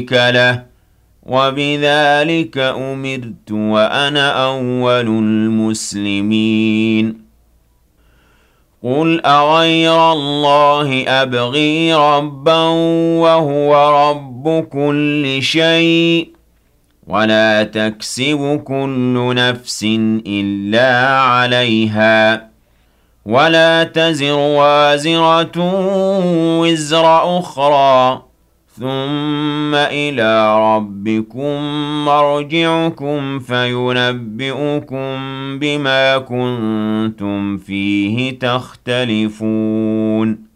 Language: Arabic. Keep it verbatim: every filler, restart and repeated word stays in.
له وبذلك أمرت وأنا أول المسلمين قل أغير الله أبغي ربا وهو رب كل شيء ولا تكسب كل نفس إلا عليها ولا تزر وازرة وزر أخرى ثم إلى ربكم مرجعكم فينبئكم بما كنتم فيه تختلفون